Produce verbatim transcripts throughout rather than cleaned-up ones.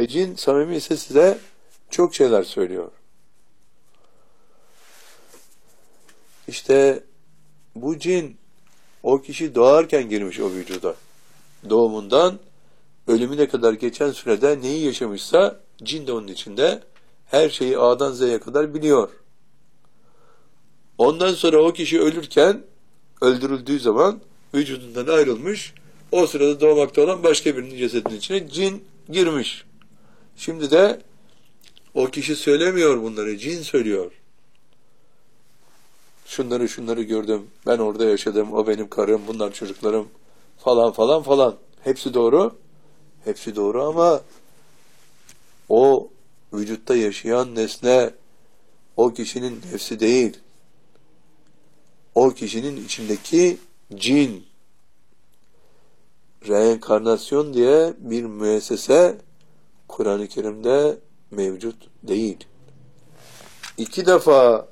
Ve cin samimi ise size çok şeyler söylüyor. İşte bu cin o kişi doğarken girmiş o vücuda. Doğumundan ölümüne kadar geçen sürede neyi yaşamışsa cin de onun içinde her şeyi A'dan Z'ye kadar biliyor. Ondan sonra o kişi ölürken, öldürüldüğü zaman vücudundan ayrılmış, o sırada doğmakta olan başka birinin cesedinin içine cin girmiş. Şimdi de o kişi söylemiyor bunları, cin söylüyor. Şunları şunları gördüm, ben orada yaşadım, o benim karım, bunlar çocuklarım falan falan falan. Hepsi doğru, hepsi doğru ama o vücutta yaşayan nesne o kişinin nefsi değil. O kişinin içindeki cin. Reenkarnasyon diye bir müessese Kur'an-ı Kerim'de mevcut değil. İki defa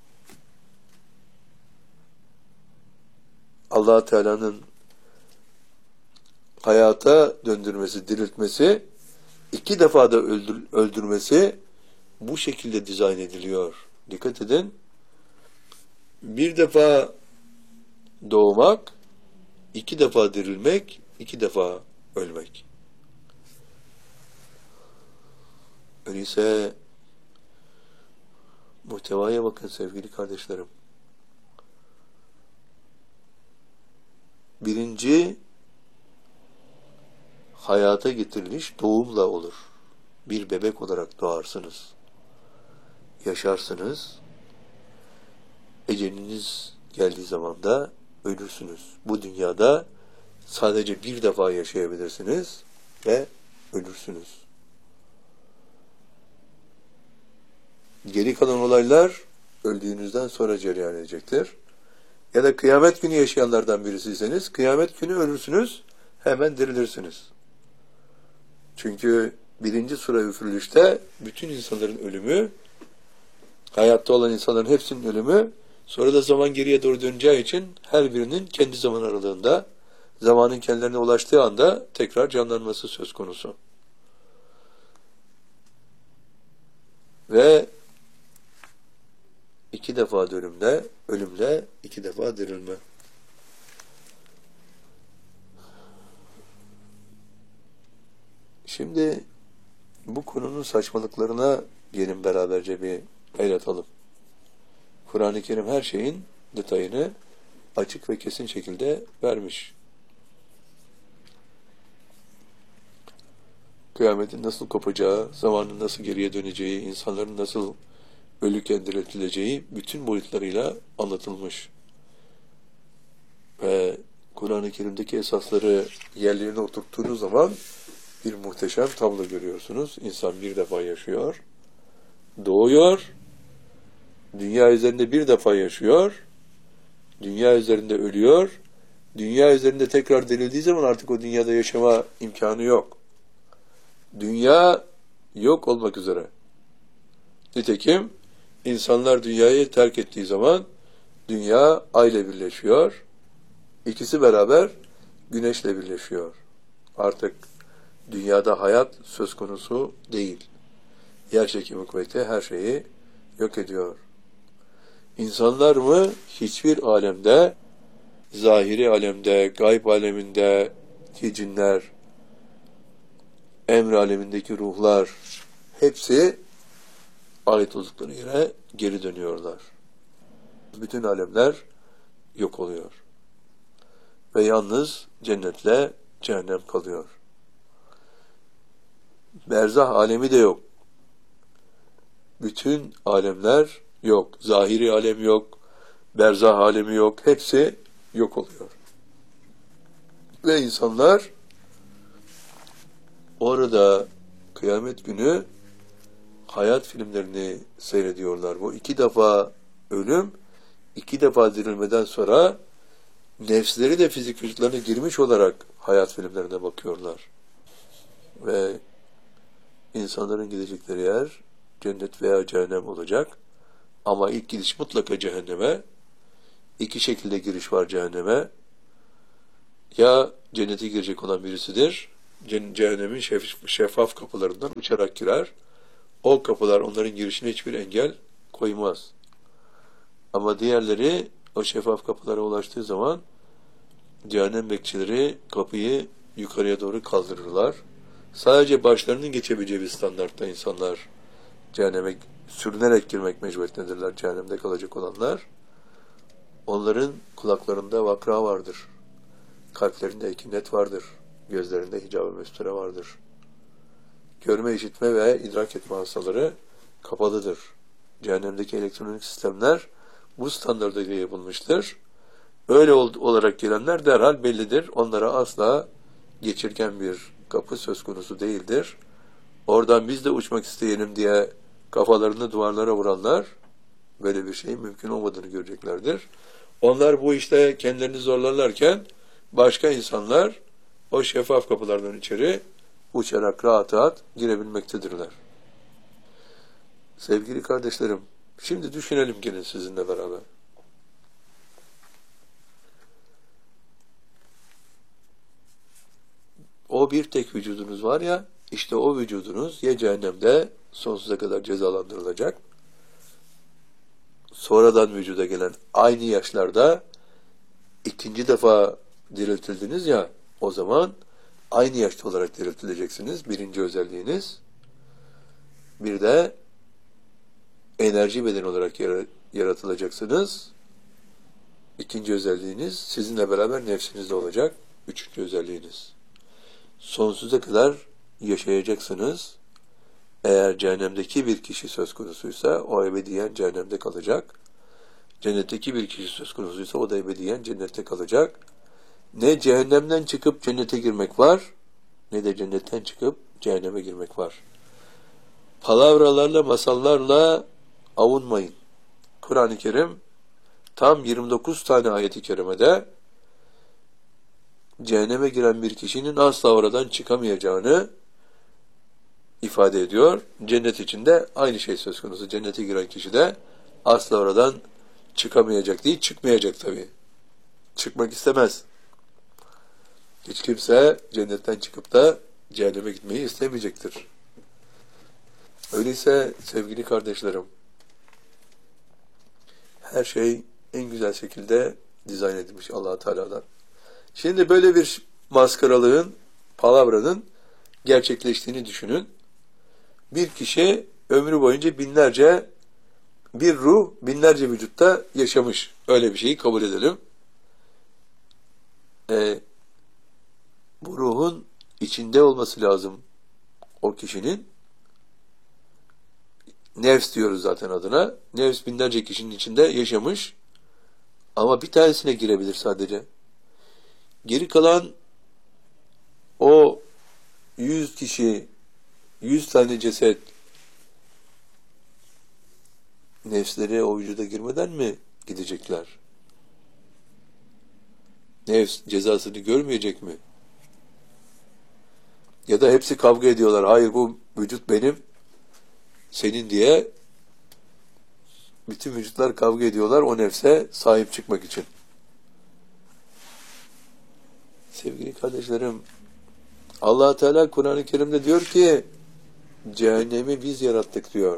Allah Teala'nın hayata döndürmesi, diriltmesi, iki defa da öldür, öldürmesi bu şekilde dizayn ediliyor. Dikkat edin. Bir defa doğmak, iki defa dirilmek, iki defa ölmek. Öyleyse muhtevaya bakın sevgili kardeşlerim. Birinci hayata getiriliş doğumla olur. Bir bebek olarak doğarsınız. Yaşarsınız. Eceliniz geldiği zaman da ölürsünüz. Bu dünyada sadece bir defa yaşayabilirsiniz ve ölürsünüz. Geri kalan olaylar öldüğünüzden sonra cereyan edecektir. Ya da kıyamet günü yaşayanlardan birisiyseniz, kıyamet günü ölürsünüz, hemen dirilirsiniz. Çünkü birinci sura üfürülüşte bütün insanların ölümü, hayatta olan insanların hepsinin ölümü, sonra da zaman geriye doğru döneceği için her birinin kendi zaman aralığında, zamanın kendilerine ulaştığı anda tekrar canlanması söz konusu. Ve iki defa ölümle, ölümle iki defa dirilme. Şimdi bu konunun saçmalıklarına gelin beraberce bir el atalım. Kur'an-ı Kerim her şeyin detayını açık ve kesin şekilde vermiş. Kıyametin nasıl kopacağı, zamanın nasıl geriye döneceği, insanların nasıl ölüken diriltileceği bütün boyutlarıyla anlatılmış. Ve Kur'an-ı Kerim'deki esasları yerlerine oturttuğunuz zaman bir muhteşem tablo görüyorsunuz. İnsan bir defa yaşıyor, doğuyor, dünya üzerinde bir defa yaşıyor, dünya üzerinde ölüyor, dünya üzerinde tekrar dirildiği zaman artık o dünyada yaşama imkanı yok. Dünya yok olmak üzere. Nitekim insanlar dünyayı terk ettiği zaman dünya ay ile birleşiyor, ikisi beraber güneşle birleşiyor. Artık dünyada hayat söz konusu değil. Yerçekimi kuvveti her şeyi yok ediyor. İnsanlar mı hiçbir alemde, zahiri alemde, gayb aleminde ki cinler, emr alemindeki ruhlar, hepsi ait oldukları yere geri dönüyorlar. Bütün alemler yok oluyor. Ve yalnız cennetle cehennem kalıyor. Berzah alemi de yok. Bütün alemler yok. Zahiri alem yok. Berzah alemi yok. Hepsi yok oluyor. Ve insanlar orada kıyamet günü hayat filmlerini seyrediyorlar. Bu iki defa ölüm, iki defa dirilmeden sonra nefsleri de fizik vücutlarına girmiş olarak hayat filmlerine bakıyorlar. Ve insanların gidecekleri yer cennet veya cehennem olacak. Ama ilk gidiş mutlaka cehenneme. İki şekilde giriş var cehenneme. Ya cennete girecek olan birisidir, cehennemin şef, şeffaf kapılarından uçarak girer. O kapılar onların girişine hiçbir engel koymaz. Ama diğerleri o şeffaf kapılara ulaştığı zaman cehennem bekçileri kapıyı yukarıya doğru kaldırırlar. Sadece başlarının geçebileceği bir standartta insanlar cehenneme sürünerek girmek mecburiyetindedirler, cehennemde kalacak olanlar. Onların kulaklarında vakra vardır. Kalplerinde ekinet vardır. Gözlerinde hicab-ı mesture vardır. Görme, işitme ve idrak etme hastaları kapalıdır. Cehennemdeki elektronik sistemler bu standartıyla yapılmıştır. Öyle olarak gelenler derhal bellidir. Onlara asla geçirgen bir kapı söz konusu değildir. Oradan biz de uçmak isteyelim diye kafalarını duvarlara vuranlar böyle bir şeyin mümkün olmadığını göreceklerdir. Onlar bu işte kendilerini zorlarlarken başka insanlar o şeffaf kapılardan içeri uçarak rahat rahat girebilmektedirler. Sevgili kardeşlerim, şimdi düşünelim gene sizinle beraber. O bir tek vücudunuz var ya, işte o vücudunuz ya cehennemde sonsuza kadar cezalandırılacak, sonradan vücuda gelen aynı yaşlarda ikinci defa diriltildiniz ya, o zaman aynı yaşta olarak diriltileceksiniz. Birinci özelliğiniz. Bir de enerji bedeni olarak yaratılacaksınız. İkinci özelliğiniz sizinle beraber nefsinizde olacak. Üçüncü özelliğiniz. Sonsuza kadar yaşayacaksınız. Eğer cehennemdeki bir kişi söz konusuysa o ebediyen cehennemde kalacak. Cennetteki bir kişi söz konusuysa o da ebediyen cennette kalacak. Ne cehennemden çıkıp cennete girmek var, ne de cennetten çıkıp cehenneme girmek var. Palavralarla, masallarla avunmayın. Kur'an-ı Kerim tam yirmi dokuz tane ayet-i kerimede cehenneme giren bir kişinin asla oradan çıkamayacağını ifade ediyor. Cennet içinde aynı şey söz konusu. Cennete giren kişi de asla oradan çıkamayacak değil, çıkmayacak tabii. Çıkmak istemez. Hiç kimse cennetten çıkıp da cehenneme gitmeyi istemeyecektir. Öyleyse sevgili kardeşlerim, her şey en güzel şekilde dizayn edilmiş Allah-u Teala'dan. Şimdi böyle bir maskaralığın, palavranın gerçekleştiğini düşünün. Bir kişi ömrü boyunca binlerce, bir ruh binlerce vücutta yaşamış. Öyle bir şeyi kabul edelim. E, bu ruhun içinde olması lazım o kişinin. Nefs diyoruz zaten adına. Nefs binlerce kişinin içinde yaşamış. Ama bir tanesine girebilir sadece. Geri kalan o yüz kişi, yüz tane ceset nefsleri o vücuda girmeden mi gidecekler? Nefs cezasını görmeyecek mi? Ya da hepsi kavga ediyorlar. Hayır, bu vücut benim, senin diye bütün vücutlar kavga ediyorlar o nefse sahip çıkmak için. Sevgili kardeşlerim, Allah Teala Kur'an-ı Kerim'de diyor ki cehennemi biz yarattık diyor.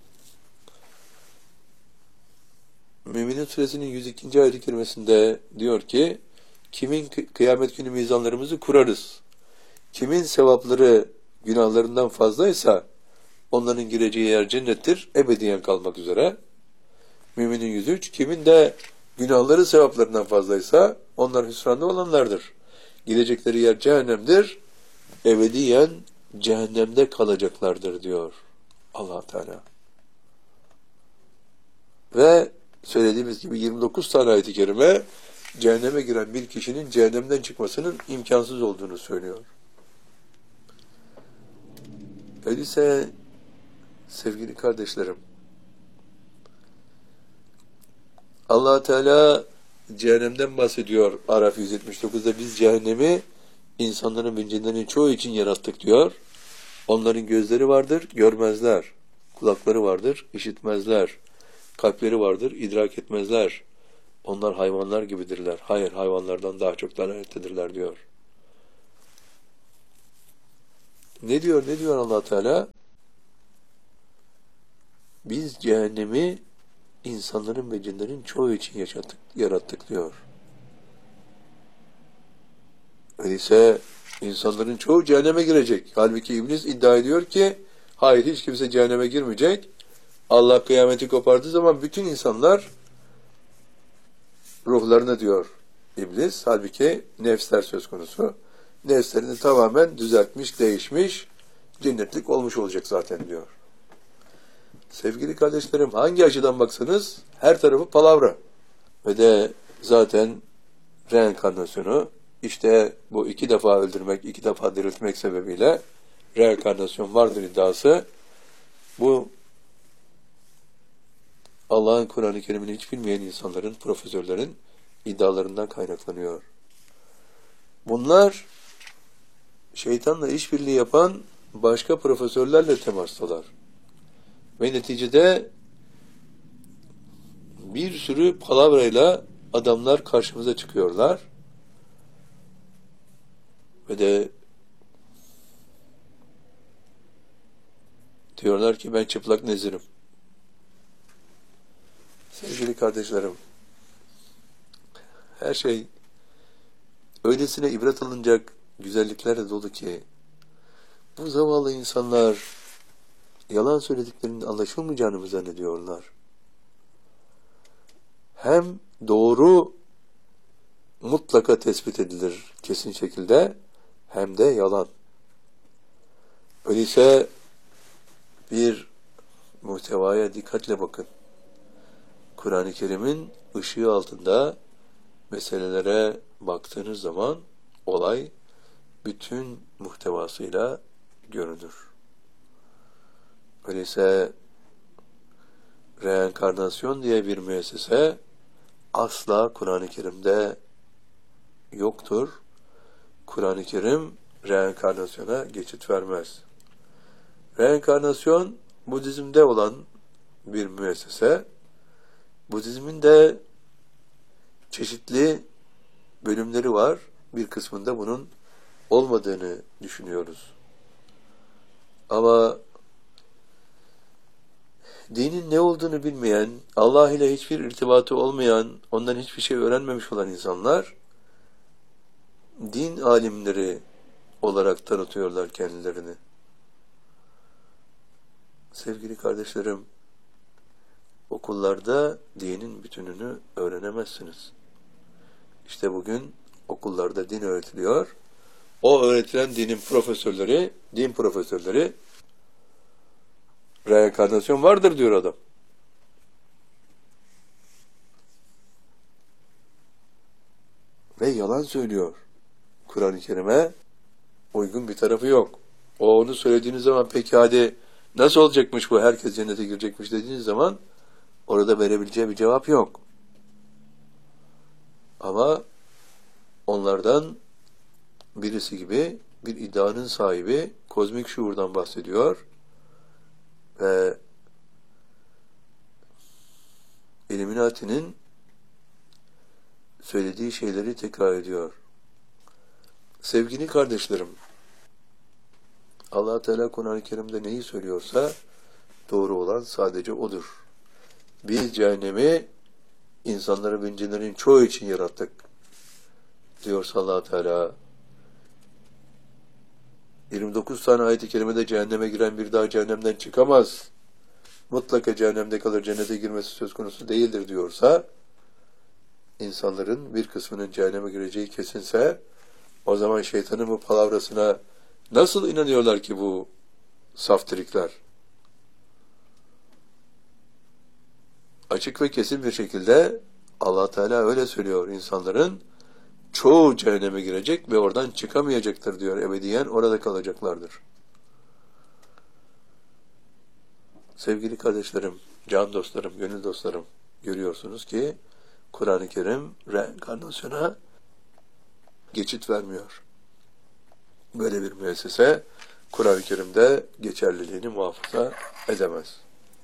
Müminin Suresinin yüz ikinci ayet-i kerimesinde diyor ki kimin kıyamet günü mizanlarımızı kurarız. Kimin sevapları günahlarından fazlaysa onların gireceği yer cennettir, ebediyen kalmak üzere. Müminin yüz üç, kimin de günahları sevaplarından fazlaysa onlar hüsranda olanlardır. Gidecekleri yer cehennemdir, ebediyen cehennemde kalacaklardır diyor Allah Teala. Ve söylediğimiz gibi yirmi dokuz tane ayet-i kerime cehenneme giren bir kişinin cehennemden çıkmasının imkansız olduğunu söylüyor. Öyleyse sevgili kardeşlerim, Allah Teala cehennemden bahsediyor. Araf yüz yetmiş dokuzda biz cehennemi insanların ve cinlerin çoğu için yarattık diyor. Onların gözleri vardır, görmezler. Kulakları vardır, işitmezler. Kalpleri vardır, idrak etmezler. Onlar hayvanlar gibidirler. Hayır, hayvanlardan daha çok lanettedirler diyor. Ne diyor, ne diyor Allah Teala? Biz cehennemi insanların ve cinlerin çoğu için yaşattık, yarattık diyor. Öyleyse insanların çoğu cehenneme girecek. Halbuki iblis iddia ediyor ki hayır, hiç kimse cehenneme girmeyecek. Allah kıyameti kopardığı zaman bütün insanlar ruhlarını diyor iblis. Halbuki nefsler söz konusu. Nefslerini tamamen düzeltmiş, değişmiş, cennetlik olmuş olacak zaten diyor. Sevgili kardeşlerim, hangi açıdan baksanız her tarafı palavra. Ve de zaten reenkarnasyonu işte bu iki defa öldürmek, iki defa diriltmek sebebiyle reenkarnasyon vardır iddiası. Bu Allah'ın Kur'an-ı Kerim'ini hiç bilmeyen insanların, profesörlerin iddialarından kaynaklanıyor. Bunlar şeytanla işbirliği yapan başka profesörlerle temastalar. Ve neticede bir sürü palavrayla adamlar karşımıza çıkıyorlar. Ve de diyorlar ki ben çıplak nezirim. Sevgili kardeşlerim, her şey öylesine ibret alınacak güzelliklerle dolu ki bu zavallı insanlar yalan söylediklerinin anlaşılmayacağını mı zannediyorlar? Hem doğru mutlaka tespit edilir kesin şekilde, hem de yalan. Öyleyse bir muhtevaya dikkatle bakın. Kur'an-ı Kerim'in ışığı altında meselelere baktığınız zaman olay bütün muhtevasıyla görünür. Öyleyse reenkarnasyon diye bir müessese asla Kur'an-ı Kerim'de yoktur. Kur'an-ı Kerim reenkarnasyona geçit vermez. Reenkarnasyon Budizm'de olan bir müessese. Budizmin de çeşitli bölümleri var. Bir kısmında bunun olmadığını düşünüyoruz. Ama dinin ne olduğunu bilmeyen, Allah ile hiçbir irtibatı olmayan, ondan hiçbir şey öğrenmemiş olan insanlar din alimleri olarak tanıtıyorlar kendilerini. Sevgili kardeşlerim, okullarda dinin bütününü öğrenemezsiniz. İşte bugün okullarda din öğretiliyor. O öğretilen dinin profesörleri, din profesörleri reenkarnasyon vardır diyor adam. Ve yalan söylüyor. Kur'an-ı Kerim'e uygun bir tarafı yok. O onu söylediğiniz zaman peki hadi nasıl olacakmış bu, herkes cennete girecekmiş dediğiniz zaman orada verebileceği bir cevap yok. Ama onlardan birisi gibi bir iddianın sahibi kozmik şuurdan bahsediyor ve Illuminati'nin söylediği şeyleri tekrar ediyor. Sevgili kardeşlerim, Allah Teala Kur'an-ı Kerim'de neyi söylüyorsa doğru olan sadece odur. Biz cehennemi insanları ve cinlerin çoğu için yarattık diyor Allah Teala. yirmi dokuz tane ayet-i kerimede cehenneme giren bir daha cehennemden çıkamaz, mutlaka cehennemde kalır, cennete girmesi söz konusu değildir diyorsa, insanların bir kısmının cehenneme gireceği kesinse, o zaman şeytanın bu palavrasına nasıl inanıyorlar ki bu saftirikler? Açık ve kesin bir şekilde Allah Teala öyle söylüyor, insanların çoğu cehenneme girecek ve oradan çıkamayacaktır diyor, ebediyen orada kalacaklardır. Sevgili kardeşlerim, can dostlarım, gönül dostlarım, görüyorsunuz ki Kur'an-ı Kerim reenkarnasyona geçit vermiyor. Böyle bir müessese Kur'an-ı Kerim'de geçerliliğini muhafaza edemez.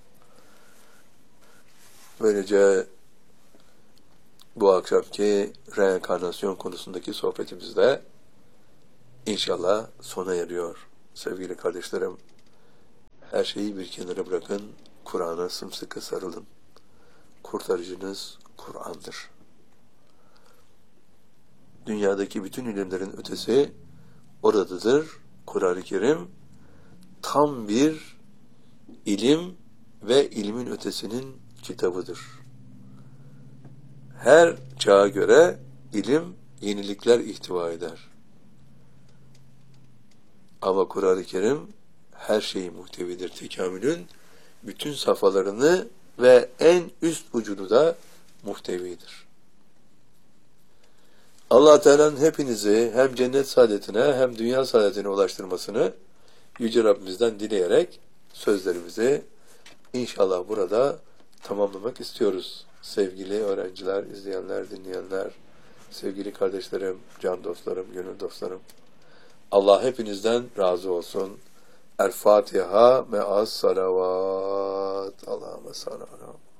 Böylece bu akşamki reenkarnasyon konusundaki sohbetimiz de inşallah sona eriyor. Sevgili kardeşlerim, her şeyi bir kenara bırakın, Kur'an'a sımsıkı sarılın. Kurtarıcınız Kur'an'dır. Dünyadaki bütün ilimlerin ötesi oradadır. Kur'an-ı Kerim tam bir ilim ve ilmin ötesinin kitabıdır. Her çağa göre ilim yenilikler ihtiva eder. Ama Kur'an-ı Kerim her şeyi muhtevidir. Tekamülün bütün safhalarını ve en üst ucunu da muhtevidir. Allah Teala'nın hepinizi hem cennet saadetine hem dünya saadetine ulaştırmasını Yüce Rabbimizden dileyerek sözlerimizi inşallah burada tamamlamak istiyoruz. Sevgili öğrenciler, izleyenler, dinleyenler, sevgili kardeşlerim, can dostlarım, gönül dostlarım. Allah hepinizden razı olsun. El Fatiha me'as salavat. Allahümme sallallahu